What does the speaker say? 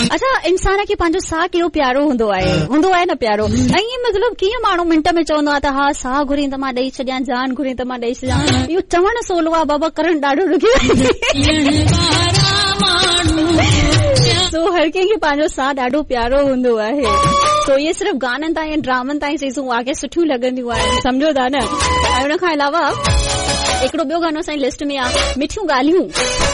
अच्छा इंसान खे पंहिंजो साह केॾो प्यारो हूंदो आहे न प्यारो। ऐं मतिलबु कीअं माण्हू मिंट में चवंदो आहे त हा साह घुरी त मां ॾेई छॾियां, जान घुरी त मां ॾेई छॾियां, इहो चवण सवलो आहे बाबा, करण ॾाढो ॾुखियो आहे। सो हर कंहिंखे पंहिंजो साह ॾाढो प्यारो हूंदो आहे। सो इहे सिर्फ़ु गाननि ताईं ऐं ड्रामनि ताईं चीज़ूं वाक़ई सुठियूं लॻंदियूं आहिनि, सम्झो था न। ऐं हुन खां अलावा हिकिड़ो ॿियो गानो असांजी लिस्ट में आहे, मिठियूं ॻाल्हियूं।